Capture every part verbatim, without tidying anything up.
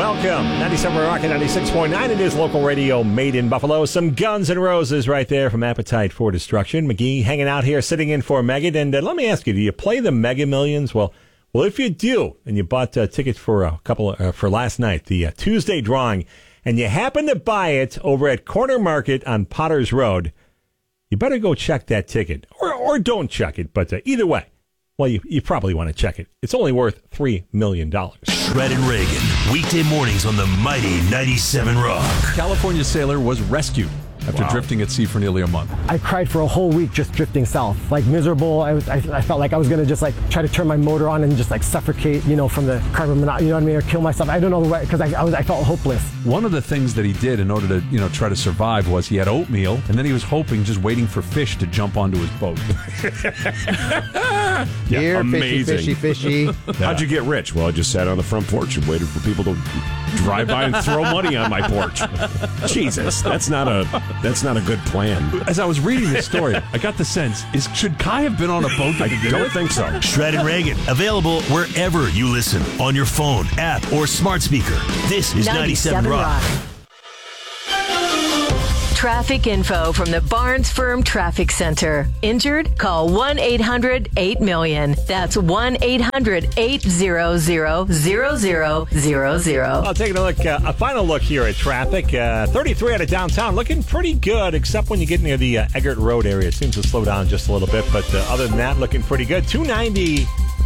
welcome. ninety-seven Rock and ninety-six point nine. It is local radio made in Buffalo. Some Guns N' Roses right there from Appetite for Destruction. McGee hanging out here, sitting in for Megan. And uh, let me ask you, do you play the Mega Millions? Well, well, if you do, and you bought uh, tickets for a couple uh, for last night, the uh, Tuesday drawing, and you happen to buy it over at Corner Market on Potters Road, you better go check that ticket, or or don't check it. But uh, either way, well, you, you probably want to check it. It's only worth three million dollars. Shred and Reagan, weekday mornings on the mighty ninety-seven Rock. California sailor was rescued after Wow. drifting at sea for nearly a month. I cried for a whole week just drifting south, like miserable. I, was, I, I felt like I was going to just like try to turn my motor on and just like suffocate, you know, from the carbon monoxide, you know what I mean, or kill myself. I don't know the way, because I, I, was, I felt hopeless. One of the things that he did in order to, you know, try to survive was he had oatmeal, and then he was hoping, just waiting for fish to jump onto his boat. Yeah, Here, amazing. fishy, fishy, fishy. How'd you get rich? Well, I just sat on the front porch and waited for people to drive by and throw money on my porch. Jesus, that's not a that's not a good plan. As I was reading this story, I got the sense, is should Kai have been on a boat? I don't think so. Shred and Reagan, available wherever you listen, on your phone, app, or smart speaker. This is ninety-seven Rock. Traffic info from the Barnes Firm Traffic Center. Injured? Call one eight hundred eight million. That's one eight hundred eight hundred zero zero zero zero. Well, taking a look, uh, a final look here at traffic. Uh, thirty-three out of downtown, looking pretty good, except when you get near the uh, Eggert Road area. It seems to slow down just a little bit, but uh, other than that, looking pretty good. two ninety,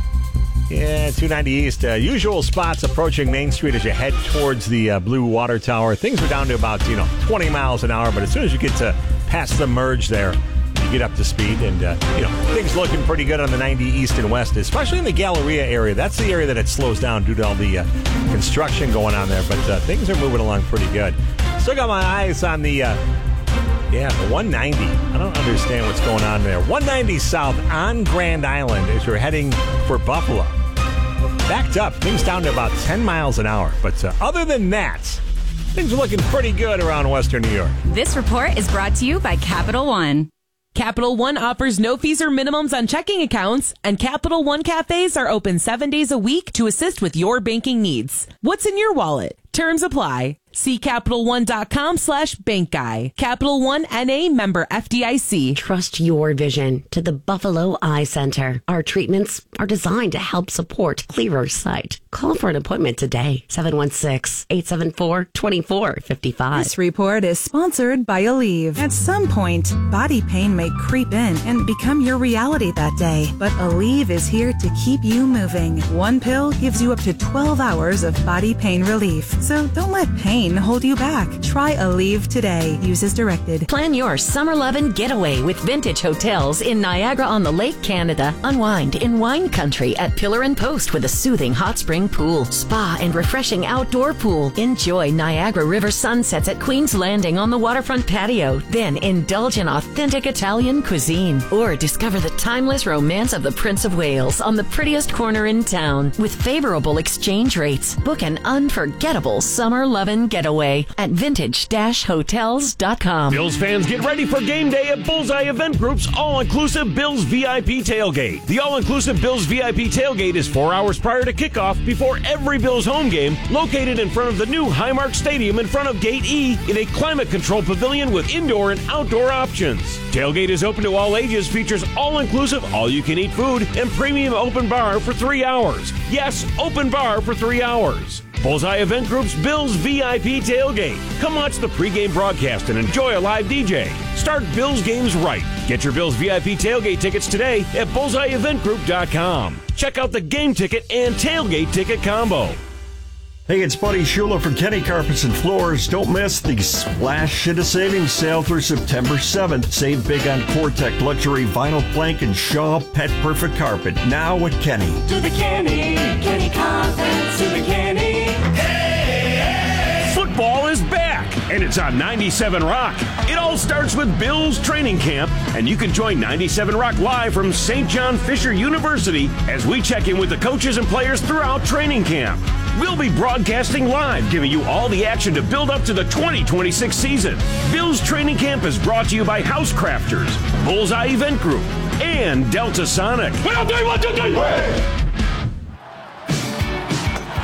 yeah, two ninety East. Uh, usual spots approaching Main Street as you head towards the uh, Blue Water Tower. Things are down to about, you know, twenty miles an hour, but as soon as you get to past the merge there, you get up to speed, and uh, you know, things looking pretty good on the ninety East and West, especially in the Galleria area. That's the area that it slows down due to all the uh, construction going on there, but uh, things are moving along pretty good. Still got my eyes on the uh, yeah, the one ninety. I don't understand what's going on there. one ninety South on Grand Island as you're heading for Buffalo. Backed up, things down to about ten miles an hour, but uh, other than that, things are looking pretty good around Western New York. This report is brought to you by Capital One. Capital One offers no fees or minimums on checking accounts, and Capital One cafes are open seven days a week to assist with your banking needs. What's in your wallet? Terms apply. See CapitalOne.com slash bank guy. Capital One N A member F D I C. Trust your vision to the Buffalo Eye Center. Our treatments are designed to help support clearer sight. Call for an appointment today. seven one six, eight seven four, two four five five. This report is sponsored by Aleve. At some point, body pain may creep in and become your reality that day. But Aleve is here to keep you moving. One pill gives you up to twelve hours of body pain relief. So don't let pain hold you back. Try Aleve today. Use as directed. Plan your summer lovin' getaway with Vintage Hotels in Niagara-on-the-Lake, Canada. Unwind in wine country at Pillar and Post with a soothing hot spring pool, spa and refreshing outdoor pool. Enjoy Niagara River sunsets at Queen's Landing on the waterfront patio. Then indulge in authentic Italian cuisine. Or discover the timeless romance of the Prince of Wales on the prettiest corner in town. With favorable exchange rates, book an unforgettable summer lovin' getaway at vintage dash hotels dot com. Bills fans, get ready for game day at Bullseye Event Group's all-inclusive Bills V I P tailgate. The all-inclusive Bills V I P tailgate is four hours prior to kickoff before every Bills home game, located in front of the new Highmark Stadium in front of Gate E in a climate-controlled pavilion with indoor and outdoor options. Tailgate is open to all ages, features all-inclusive, all-you-can-eat food, and premium open bar for three hours. Yes, open bar for three hours. Bullseye Event Group's Bills V I P tailgate. Come watch the pregame broadcast and enjoy a live D J. Start Bills games right. Get your Bills V I P tailgate tickets today at bullseye event group dot com. Check out the game ticket and tailgate ticket combo. Hey, it's Buddy Schuler from Kenny Carpets and Floors. Don't miss the Splash Shit of Savings sale through September seventh. Save big on Cortec Luxury Vinyl Plank and Shaw Pet Perfect Carpet. Now at Kenny. To the Kenny, Kenny Carpets, to the Kenny. Hey, hey. Football is back, and it's on ninety-seven Rock. It all starts with Bills training camp, and you can join ninety-seven Rock live from Saint John Fisher University as we check in with the coaches and players throughout training camp. We'll be broadcasting live, giving you all the action to build up to the twenty twenty-six season. Bills Training Camp is brought to you by Housecrafters, Bullseye Event Group, and Delta Sonic. One, two, one, two, three.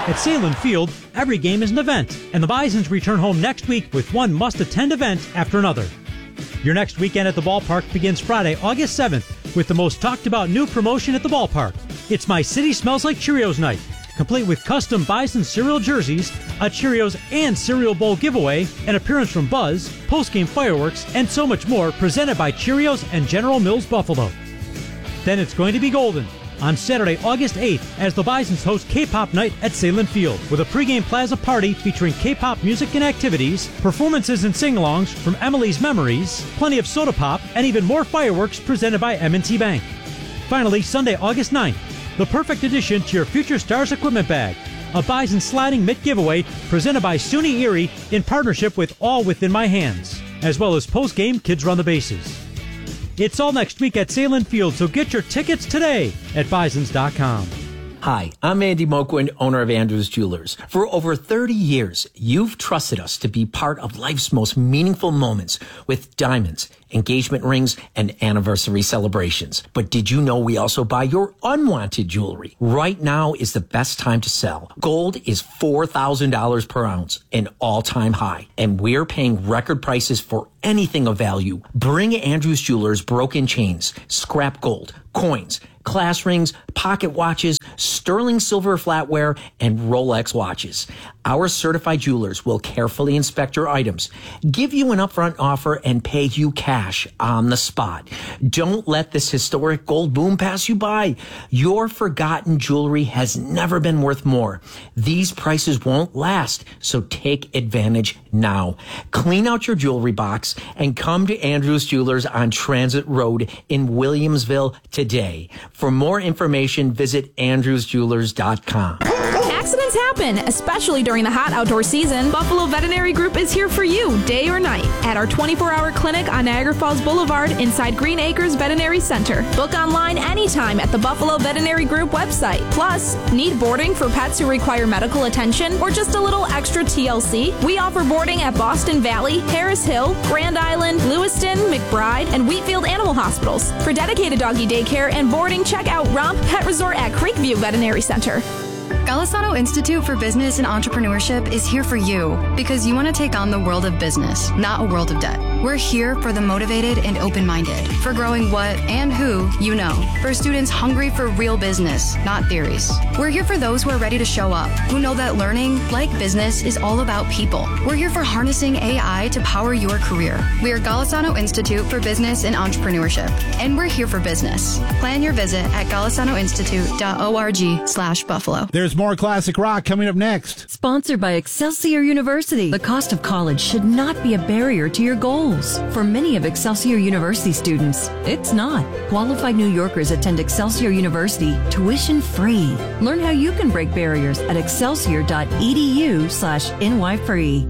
At Salem Field, every game is an event, and the Bisons return home next week with one must-attend event after another. Your next weekend at the ballpark begins Friday, August seventh, with the most talked-about new promotion at the ballpark. It's My City Smells Like Cheerios Night, complete with custom Bison cereal jerseys, a Cheerios and cereal bowl giveaway, an appearance from Buzz, post-game fireworks, and so much more presented by Cheerios and General Mills Buffalo. Then it's going to be golden on Saturday, August eighth, as the Bisons host K-Pop Night at Salem Field, with a pregame plaza party featuring K-pop music and activities, performances and sing-alongs from Emily's Memories, plenty of soda pop, and even more fireworks presented by M and T Bank. Finally, Sunday, August ninth, the perfect addition to your Future Stars equipment bag, a Bison sliding mitt giveaway presented by SUNY Erie in partnership with All Within My Hands, as well as post-game Kids Run the Bases. It's all next week at Salem Field, so get your tickets today at bisons dot com. Hi, I'm Andy Moquin, owner of Andrews Jewelers. For over thirty years, you've trusted us to be part of life's most meaningful moments with diamonds, engagement rings, and anniversary celebrations. But did you know we also buy your unwanted jewelry? Right now is the best time to sell. Gold is four thousand dollars per ounce, an all-time high, and we're paying record prices for anything of value. Bring Andrews Jewelers broken chains, scrap gold, coins, class rings, pocket watches, sterling silver flatware, and Rolex watches. Our certified jewelers will carefully inspect your items, give you an upfront offer, and pay you cash on the spot. Don't let this historic gold boom pass you by. Your forgotten jewelry has never been worth more. These prices won't last, so take advantage now. Clean out your jewelry box and come to Andrews Jewelers on Transit Road in Williamsville today. For more information, visit andrews jewelers dot com. Accidents happen, especially during the hot outdoor season. Buffalo Veterinary Group is here for you, day or night, at our twenty-four hour clinic on Niagara Falls Boulevard inside Green Acres Veterinary Center. Book online anytime at the Buffalo Veterinary Group website. Plus, need boarding for pets who require medical attention or just a little extra T L C? We offer boarding at Boston Valley, Harris Hill, Grand Island, Lewiston, McBride, and Wheatfield Animal Hospitals. For dedicated doggy daycare and boarding, check out Romp Pet Resort at Creekview Veterinary Center. Golisano Institute for Business and Entrepreneurship is here for you because you want to take on the world of business, not a world of debt. We're here for the motivated and open-minded, for growing what and who you know, for students hungry for real business, not theories. We're here for those who are ready to show up, who know that learning, like business, is all about people. We're here for harnessing A I to power your career. We are Golisano Institute for Business and Entrepreneurship, and we're here for business. Plan your visit at golisano institute dot org slash buffalo. There's more classic rock coming up next. Sponsored by Excelsior University. The cost of college should not be a barrier to your goals. For many of Excelsior University students, it's not. Qualified New Yorkers attend Excelsior University tuition free. Learn how you can break barriers at excelsior dot e d u slash n y free.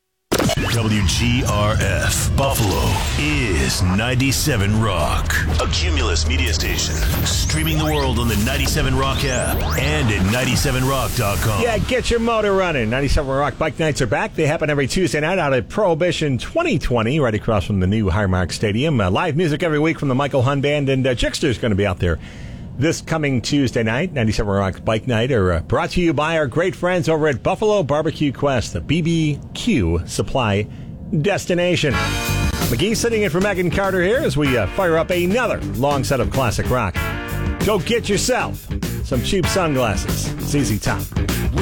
W G R F Buffalo is ninety-seven Rock, a Cumulus media station, streaming the world on the ninety-seven Rock app and at ninety-seven rock dot com. Yeah, get your motor running. ninety-seven Rock Bike Nights are back. They happen every Tuesday night out at Prohibition twenty twenty, right across from the new Highmark Stadium. Uh, live music every week from the Michael Hun Band, and uh, Jixter's going to be out there this coming Tuesday night. ninety-seven Rock Bike Night are uh, brought to you by our great friends over at Buffalo Barbecue Quest, the B B Q supply destination. McGee sitting in for Megan Carter here as we uh, fire up another long set of classic rock. Go get yourself some cheap sunglasses. Z Z Top.